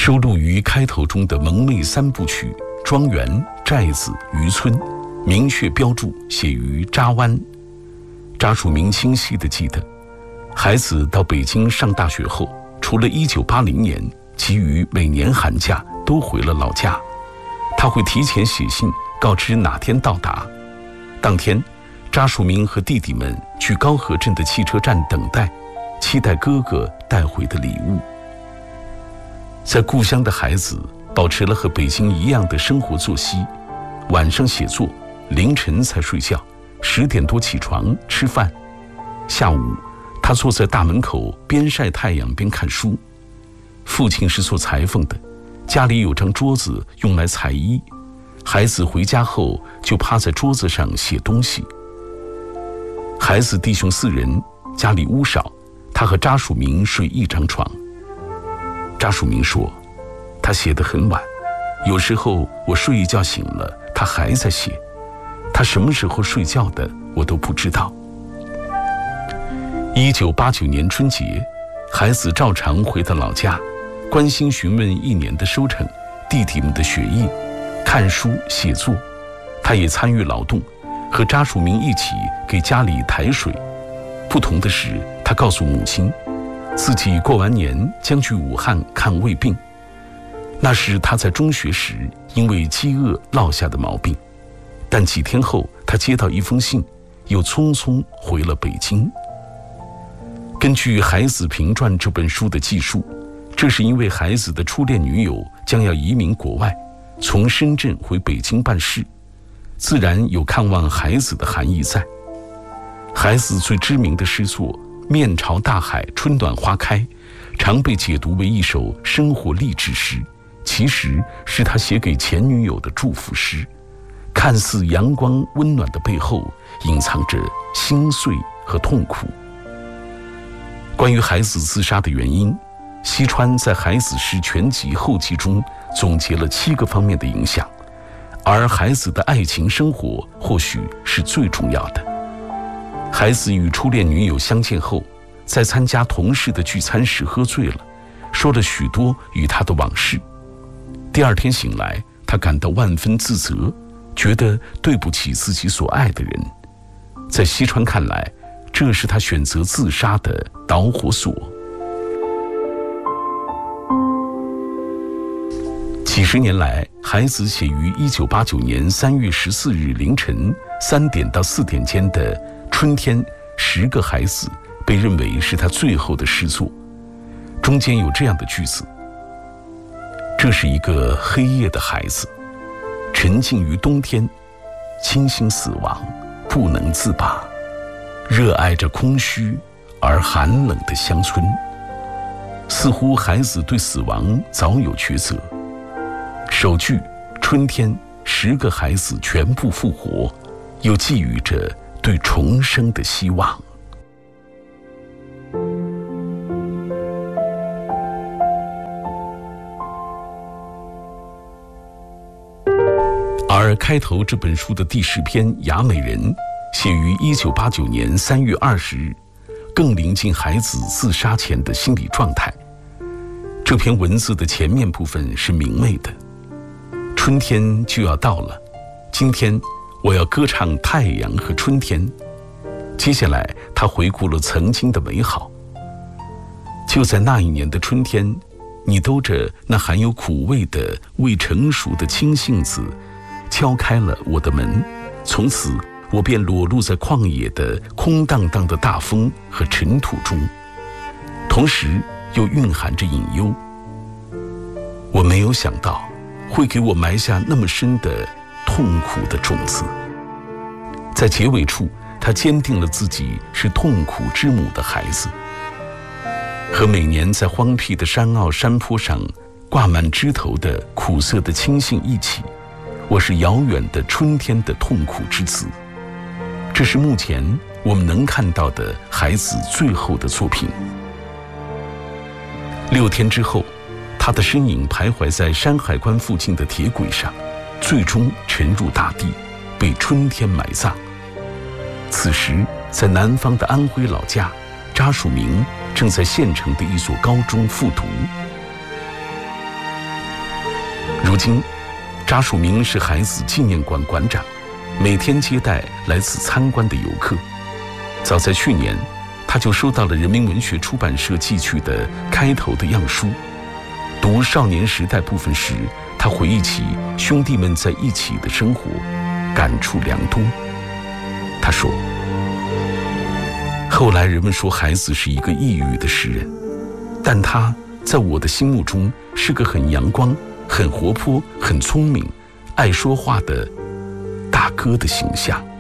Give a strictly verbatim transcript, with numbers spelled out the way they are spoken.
收录于开头中的蒙昧三部曲《庄园》《寨子》《渔村》，明确标注写于扎湾。查树明清晰地记得，孩子到北京上大学后，除了一九八零年，其余每年寒假都回了老家。他会提前写信告知哪天到达。当天，查树明和弟弟们去高河镇的汽车站等待，期待哥哥带回的礼物。在故乡的孩子保持了和北京一样的生活作息，晚上写作，凌晨才睡觉，十点多起床吃饭。下午，他坐在大门口边晒太阳边看书。父亲是做裁缝的，家里有张桌子用来裁衣，孩子回家后就趴在桌子上写东西。孩子弟兄四人，家里屋少，他和查树明睡一张床。查树明说，他写得很晚，有时候我睡一觉醒了，他还在写，他什么时候睡觉的我都不知道。一九八九年春节，孩子照常回到老家，关心询问一年的收成，弟弟们的学业，看书写作。他也参与劳动，和查树明一起给家里抬水。不同的是，他告诉母亲，自己过完年将去武汉看胃病，那是他在中学时因为饥饿落下的毛病。但几天后，他接到一封信，又匆匆回了北京。根据《孩子评传》这本书的记述，这是因为孩子的初恋女友将要移民国外，从深圳回北京办事，自然有看望孩子的含义在。孩子最知名的诗作《面朝大海，春暖花开》，常被解读为一首生活励志诗，其实是他写给前女友的祝福诗。看似阳光温暖的背后，隐藏着心碎和痛苦。关于孩子自杀的原因，西川在《孩子诗全集》后记中总结了七个方面的影响，而孩子的爱情生活或许是最重要的。孩子与初恋女友相见后，在参加同事的聚餐时喝醉了，说了许多与他的往事。第二天醒来，他感到万分自责，觉得对不起自己所爱的人。在西川看来，这是他选择自杀的导火索。几十年来，孩子写于一九八九年三月十四日凌晨三点到四点间的春天十个孩子被认为是他最后的诗作。中间有这样的句子：这是一个黑夜的孩子，沉浸于冬天，倾心死亡，不能自拔，热爱着空虚而寒冷的乡村。似乎孩子对死亡早有抉择。首句春天十个孩子全部复活，又寄予着对重生的希望。而开头这本书的第十篇《雅美人》写于一九八九年三月二十日，更临近孩子自杀前的心理状态。这篇文字的前面部分是明媚的，春天就要到了，今天我要歌唱太阳和春天。接下来他回顾了曾经的美好。就在那一年的春天，你兜着那含有苦味的未成熟的青杏子，敲开了我的门，从此我便裸露在旷野的空荡荡的大风和尘土中，同时又蕴含着隐忧。我没有想到会给我埋下那么深的痛苦的种子。在结尾处，他坚定了自己是痛苦之母的孩子。和每年在荒僻的山坳山坡上挂满枝头的苦涩的青杏一起，我是遥远的春天的痛苦之子。这是目前我们能看到的孩子最后的作品。六天之后，他的身影徘徊在山海关附近的铁轨上，最终沉入大地，被春天埋葬。此时，在南方的安徽老家，查树明正在县城的一所高中复读。 如今，查曙明是孩子纪念馆馆长，每天接待来此参观的游客。早在去年，他就收到了人民文学出版社寄去的开头的样书。读少年时代部分时，他回忆起兄弟们在一起的生活，感触良多。他说，后来人们说孩子是一个抑郁的诗人，但他在我的心目中是个很阳光、很活泼、很聪明、爱说话的大哥的形象。